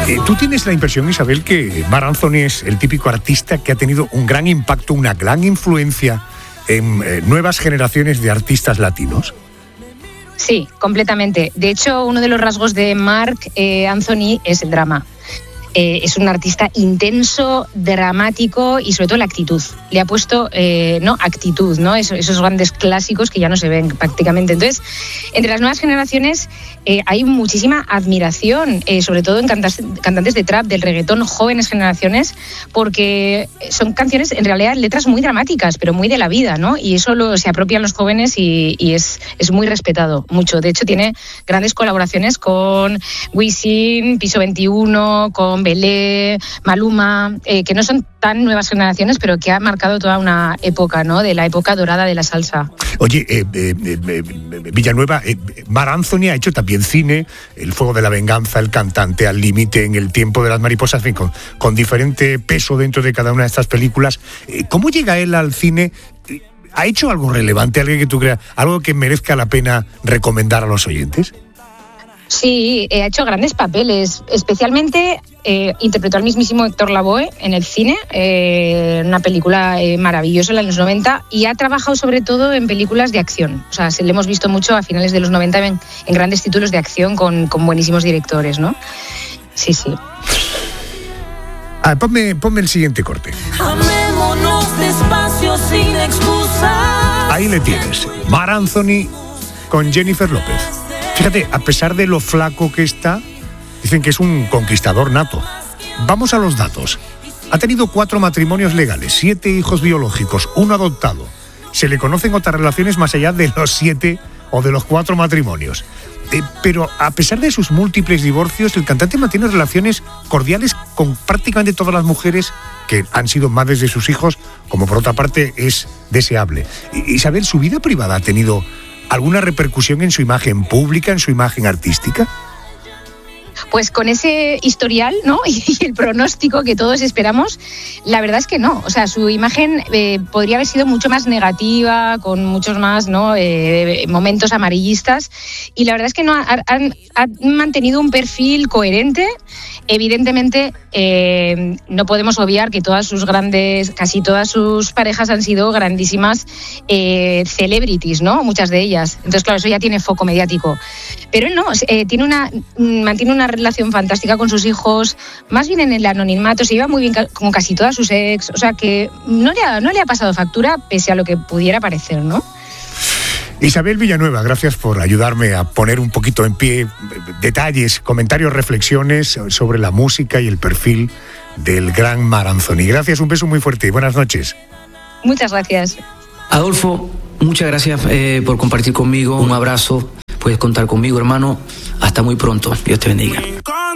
¿Tú tienes la impresión, Isabel, que Marc Anthony es el típico artista que ha tenido un gran impacto, una gran influencia en nuevas generaciones de artistas latinos? Sí, completamente. De hecho, uno de los rasgos de Marc Anthony es el drama. Es un artista intenso, dramático y sobre todo la actitud. Le ha puesto actitud, ¿no? Esos grandes clásicos que ya no se ven prácticamente. Entonces, entre las nuevas generaciones hay muchísima admiración, sobre todo en cantantes de trap, del reggaetón, jóvenes generaciones, porque son canciones, en realidad, letras muy dramáticas, pero muy de la vida, ¿no? Y eso se apropian los jóvenes y es muy respetado, mucho. De hecho, tiene grandes colaboraciones con Wisin, Piso 21, con Belé, Maluma, que no son tan nuevas generaciones, pero que ha marcado toda una época, ¿no? De la época dorada de la salsa. Oye, Villanueva, Marc Anthony ha hecho también cine, El fuego de la venganza, El cantante al límite, En el tiempo de las mariposas, en fin, con diferente peso dentro de cada una de estas películas. ¿Cómo llega él al cine? ¿Ha hecho algo relevante, algo que tú creas, algo que merezca la pena recomendar a los oyentes? Sí, ha hecho grandes papeles, especialmente interpretó al mismísimo Héctor Lavoe en el cine, una película maravillosa en los 90, y ha trabajado sobre todo en películas de acción. O sea, le hemos visto mucho a finales de los 90 en grandes títulos de acción con buenísimos directores, ¿no? Sí, sí. Ponme el siguiente corte. Amémonos despacio sin excusa. Ahí le tienes, Marc Anthony con Jennifer López. Fíjate, a pesar de lo flaco que está, dicen que es un conquistador nato. Vamos a los datos. Ha tenido 4 matrimonios legales, 7 hijos biológicos, 1 adoptado. Se le conocen otras relaciones más allá de los 7 o de los 4 matrimonios. Pero a pesar de sus múltiples divorcios, el cantante mantiene relaciones cordiales con prácticamente todas las mujeres que han sido madres de sus hijos, como por otra parte es deseable. Isabel, ¿su vida privada ha tenido alguna repercusión en su imagen pública, en su imagen artística? Pues con ese historial, ¿no? Y el pronóstico que todos esperamos, la verdad es que no. O sea, su imagen podría haber sido mucho más negativa, con muchos más, ¿no? Momentos amarillistas. Y la verdad es que no ha mantenido un perfil coherente. Evidentemente, no podemos obviar que casi todas sus parejas han sido grandísimas celebrities, ¿no? Muchas de ellas. Entonces, claro, eso ya tiene foco mediático. Pero él no, mantiene una relación fantástica con sus hijos, más bien en el anonimato, se lleva muy bien con casi todas sus ex, o sea que no le ha pasado factura pese a lo que pudiera parecer, ¿no? Isabel Villanueva, gracias por ayudarme a poner un poquito en pie detalles, comentarios, reflexiones sobre la música y el perfil del gran Marc Anthony. Gracias, un beso muy fuerte y buenas noches. Muchas gracias. Adolfo, muchas gracias por compartir conmigo. Un abrazo, puedes contar conmigo, hermano. Hasta muy pronto. Dios te bendiga.